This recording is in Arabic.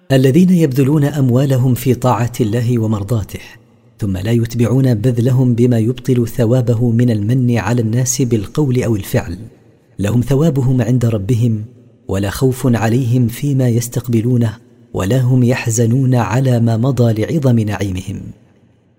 الذين يبذلون أموالهم في طاعة الله ومرضاته ثم لا يتبعون بذلهم بما يبطل ثوابه من المن على الناس بالقول أو الفعل، لهم ثوابهم عند ربهم ولا خوف عليهم فيما يستقبلونه ولا هم يحزنون على ما مضى لعظم نعيمهم.